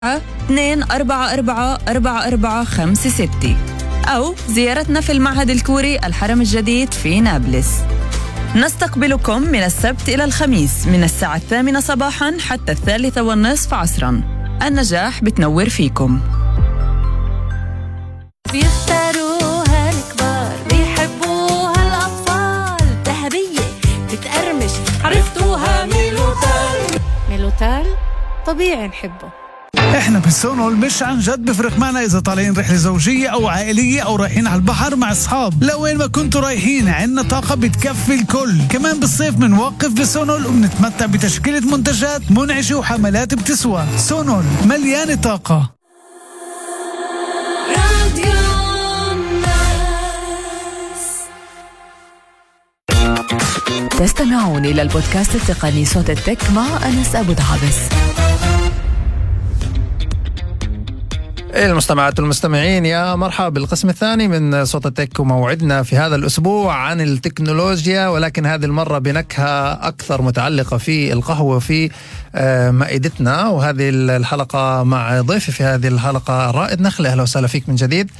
2444456 أو زيارتنا في المعهد الكوري الحرم الجديد في نابلس. نستقبلكم من السبت إلى الخميس من الساعة 8 صباحاً حتى 3:30 عصراً. النجاح بتنور فيكم. بيختاروها الكبار بيحبوها الأطفال، ذهبية بتقرمش عرفتوها ميلوتال طبيعي نحبه. احنا بالسونول مش عن جد بفرق معنا اذا طالعين رحله زوجيه او عائليه او رايحين على البحر مع اصحاب. لوين ما كنتوا رايحين عنا طاقه بتكفي الكل. كمان بالصيف بنوقف بسونول وبنتمتع بتشكيله منتجات منعشه وحملات بتسوى. سونول مليانه طاقه. تستمعون إلى البودكاست التقني صوت التك مع أنس أبو دعابس. المستمعات والمستمعين، يا مرحبا بالقسم الثاني من صوت التك، وموعدنا في هذا الأسبوع عن التكنولوجيا، ولكن هذه المرة بنكهة أكثر متعلقة في القهوة في مائدتنا. وهذه الحلقة مع ضيفي في هذه الحلقة رائد نخلة. أهلا وسهلا فيك من جديد.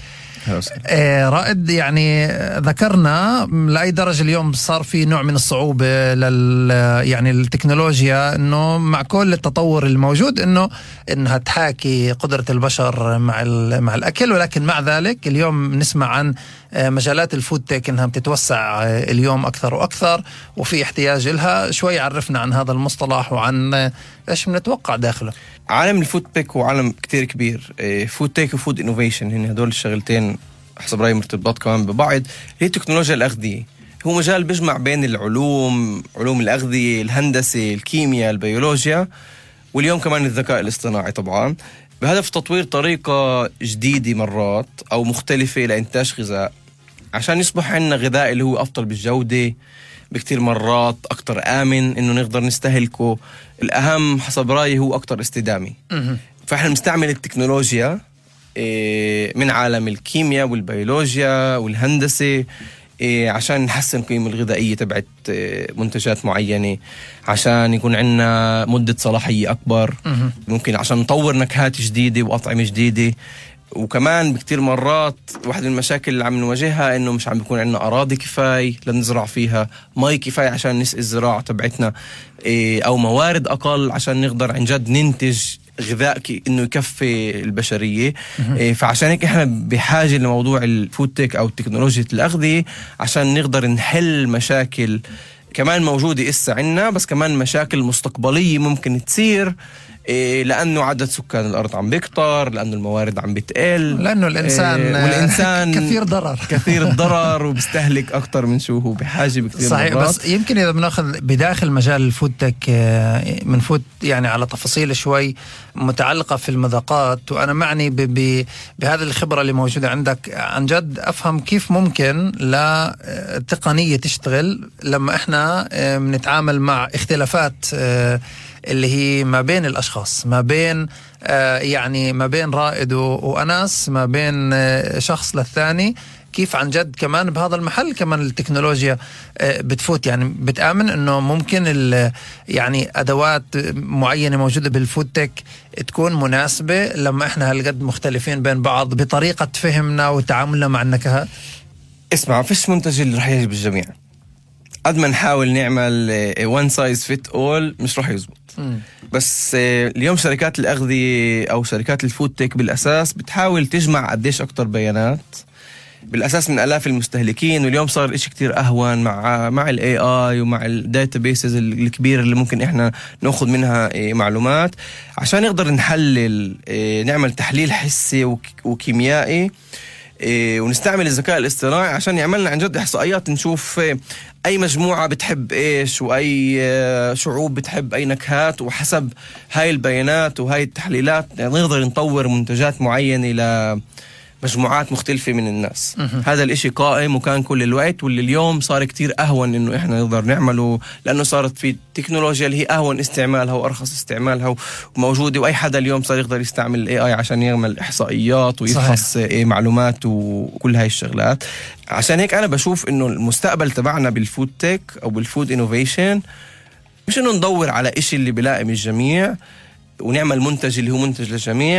رائد، يعني ذكرنا لأي درجة اليوم صار في نوع من الصعوبة يعني التكنولوجيا، إنه مع كل التطور الموجود إنها تحاكي قدرة البشر مع الأكل، ولكن مع ذلك اليوم نسمع عن مجالات الفود تيك إنها بتتوسع اليوم أكثر وأكثر، وفي احتياج لها. شوي عرفنا عن هذا المصطلح وعن إيش بنتوقع داخله. عالم الفود تيك هو عالم كتير كبير. فود تيك وفود انوفيشن هن هدول الشغلتين حسب رأيي مرتبطات كمان ببعض. هي تكنولوجيا الأغذية، هو مجال بيجمع بين علوم الأغذية، الهندسة، الكيمياء، البيولوجيا، واليوم كمان الذكاء الاصطناعي طبعا، بهدف تطوير طريقة جديدة مرات أو مختلفة لإنتاج غذاء عشان يصبح عندنا غذاء اللي هو أفضل بالجودة بكتير مرات، أكتر آمن إنه نقدر نستهلكه. الأهم حسب رأيي هو أكتر استدامي. فإحنا نستعمل التكنولوجيا من عالم الكيمياء والبيولوجيا والهندسة عشان نحسن القيمة الغذائية تبعت منتجات معينة، عشان يكون عندنا مدة صلاحية أكبر، ممكن عشان نطور نكهات جديدة وأطعمة جديدة. وكمان بكتير مرات واحد من المشاكل اللي عم نواجهها إنه مش عم بيكون عندنا أراضي كفاية لنزرع فيها، مي كفاية عشان نسقي الزراعة تبعتنا، أو موارد أقل عشان نقدر عن جد ننتج غذاء إنه يكفي البشرية. فعشان هيك إحنا بحاجة لموضوع الفود تيك أو تكنولوجيا الأغذية عشان نقدر نحل مشاكل كمان موجودة إسا عنا، بس كمان مشاكل مستقبلية ممكن تصير لأنه عدد سكان الأرض عم بيكتر، لأنه الموارد عم بتقل، لأنه الإنسان كثير الضرر وبيستهلك أكتر من شو هو بحاجة بكثير صحيح مرات. بس يمكن إذا بناخذ بداخل مجال الفود تك منفوت يعني على تفاصيل شوي متعلقة في المذاقات، وأنا معني بهذه الخبرة اللي موجودة عندك عن جد أفهم كيف ممكن لتقنية تشتغل لما إحنا بنتعامل مع اختلافات اللي هي ما بين الأشخاص، ما بين يعني ما بين رائد وأناس، ما بين شخص للثاني. كيف عن جد كمان بهذا المحل كمان التكنولوجيا بتفوت، يعني بتآمن إنه ممكن يعني أدوات معينة موجودة بالفود تك تكون مناسبة لما إحنا هالقد مختلفين بين بعض بطريقة فهمنا وتعاملنا مع النكهات. اسمع، فيش منتج اللي رح يعجب الجميع. قد ما نحاول نعمل one size fit all مش رح يزبط. بس اليوم شركات الأغذية أو شركات الفود تيك بالأساس بتحاول تجمع قديش أكتر بيانات بالأساس من آلاف المستهلكين. واليوم صار الإشي كتير أهون مع ال AI ومع الداتابيسز الكبيرة اللي ممكن إحنا نأخذ منها معلومات عشان نقدر نحلل، نعمل تحليل حسي وكيميائي، ونستعمل الذكاء الاصطناعي عشان يعملنا عن جد إحصائيات نشوف أي مجموعة بتحب إيش وأي شعوب بتحب أي نكهات، وحسب هاي البيانات وهاي التحليلات نقدر نطور منتجات معينة لمجموعات مختلفة من الناس. هذا الإشي قائم وكان كل الوقت، واللي اليوم صار كتير أهون إنه إحنا نقدر نعمله لأنه صارت في تكنولوجيا اللي هي أهون استعمالها وأرخص استعمالها وموجودة، وأي حدا اليوم صار يقدر يستعمل ال AI عشان يعمل إحصائيات ويفحص معلومات وكل هاي الشغلات. عشان هيك أنا بشوف إنه المستقبل تبعنا بالفود تيك أو بالفود إنوفيشن مش إنه ندور على إشي اللي بلائم الجميع، ونعمل منتج اللي هو منتج للجميع.